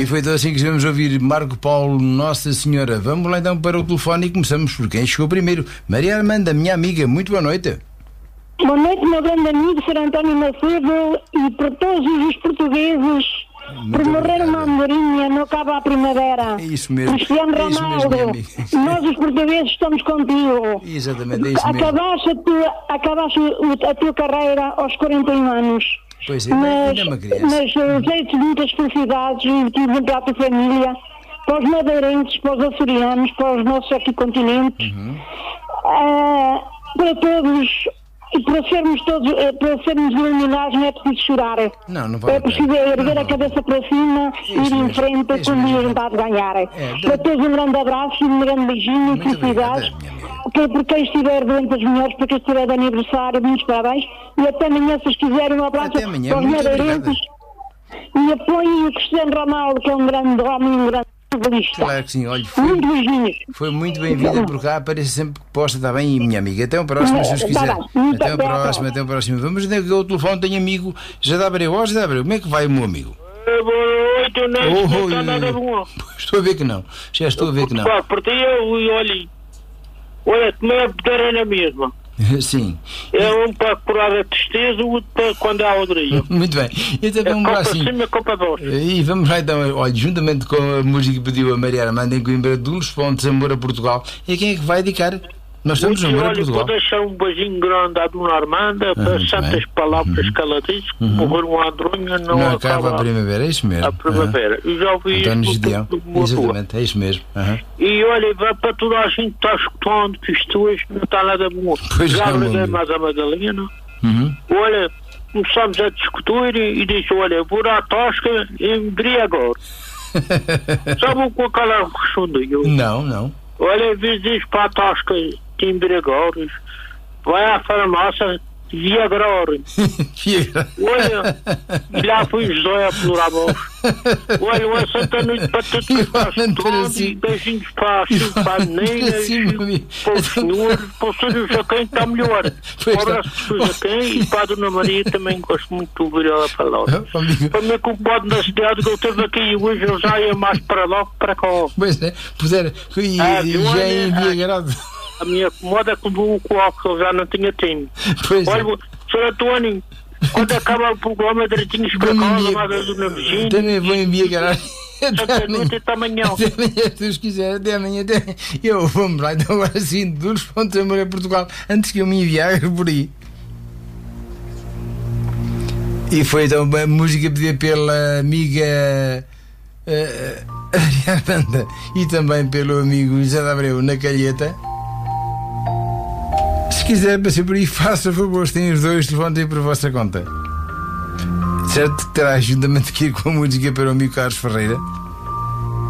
e foi então assim que vamos ouvir Marco Paulo, Nossa Senhora. Vamos lá então para o telefone e começamos por quem chegou primeiro. Maria Armanda, minha amiga, muito boa noite. Boa noite, meu grande amigo Sr. António Macedo, e para todos os portugueses, por morrer uma andorinha, não acaba a primavera. É isso mesmo. Cristiano Ronaldo, nós os portugueses estamos contigo. Exatamente, é isso mesmo. Acabaste a tua carreira aos 41 anos. Pois é, ainda é uma criança. Mas desejo de muitas felicidades e para a tua família, para os madeirenses, para os açorianos, para os nossos aqui continentes, para todos. E para sermos iluminados não é preciso chorar. Não vale. É preciso erguer a cabeça para cima e ir em frente com a vontade de ganhar. Para todos um grande abraço e um grande beijinho e felicidades. Por quem estiver doente as melhores, para quem estiver de aniversário, muitos parabéns. E até amanhã, se os quiserem, um abraço para os madeirenses. E apoiem o Cristiano Ronaldo, que é um grande homem, um grande futebolista. Claro que sim, olha, foi muito bem-vinda por cá, apareça sempre que possa, está bem, minha amiga. Até um próximo, se os quiser. Até um próximo. Vamos ver que o telefone tem amigo. Já dá Abreu, como é que vai o meu amigo? Boa noite, eu não está nada bom. Estou a ver que não, já estou a ver que não. Porque olha, também é poder na mesma. Sim. É um para curar a tristeza, o outro para quando há alegria. Muito bem. Então vamos lá assim. E vamos lá então, olha, juntamente com a música que pediu a Maria Armanda em Coimbra, Dulce Pontes, Amor a Portugal. E a quem é que vai dedicar? Nós estamos no Amor a Portugal. Vou deixar um beijinho grande à Dona Armanda, para santas palavras que ela disse, que morrer uma andronha não acaba a primavera, é isso mesmo. A primavera. Eu já ouvi isso. Exatamente, é isso mesmo. E olha, vai para toda a gente que está escutando, que isto hoje não está nada bom. Já liguei mais a Madalena. Olha, começamos a discutir e disse, olha, vou à tosca e embriagar. Sabe com aquela respondeu? Não. Olha, em vez de ir para a tosca de embriagar, vai à farmácia Viagrar. Olha, e lá foi José a plorar a voz. Olha, uma santa noite para todos que faz tudo, e beijinhos para a menina, para o senhor, para o senhor Jaquém está melhor. Um abraço para o Jaquém e para a Dona Maria, também gosto muito de ouvir ela falar. Para mim, que o pode na cidade que eu esteve aqui e hoje eu já ia mais para lá que para cá. Pois é, puder, já é enviagrado. A minha moda que levou o copo, que eu já não tinha tempo. Olha, Sr. António, quando acaba o programa, direitinhos para casa, mais a Dona Virgínia. Também vou enviar. Até amanhã. Até amanhã, se Deus quiser. Até amanhã. Eu vamos lá, então agora sim, Dulce Pontes, Amor a Portugal, antes que eu me enviar por aí. E foi então a música pedida pela amiga Maria Armanda e também pelo amigo José de Abreu na Calheta. Se quiser passar por aí, faça favor, tem os dois telefones aí por vossa conta. Certo que terá juntamente que ir com a música para o amigo Carlos Ferreira.